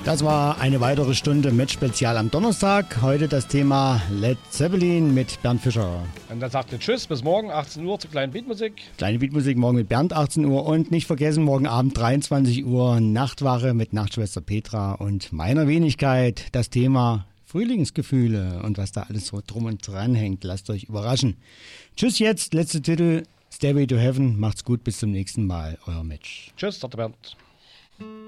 Das war eine weitere Stunde Match-Spezial am Donnerstag. Heute das Thema Led Zeppelin mit Bernd Fischer. Und dann sagt ihr Tschüss, bis morgen 18 Uhr zur kleinen Beatmusik. Kleine Beatmusik morgen mit Bernd 18 Uhr und nicht vergessen, morgen Abend 23 Uhr Nachtwache mit Nachtschwester Petra und meiner Wenigkeit. Das Thema Frühlingsgefühle und was da alles so drum und dran hängt. Lasst euch überraschen. Tschüss jetzt, letzter Titel, Stairway to Heaven. Macht's gut, bis zum nächsten Mal. Euer Match. Tschüss, sagt der Bernd.